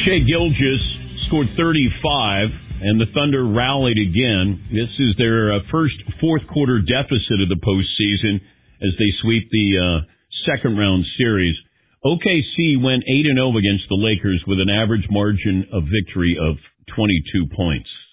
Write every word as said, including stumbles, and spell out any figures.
Shai Gilgeous scored thirty-five, and the Thunder rallied again. This is their uh, first fourth-quarter deficit of the postseason as they sweep the uh, second-round series. O K C went eight and oh against the Lakers with an average margin of victory of twenty-two points.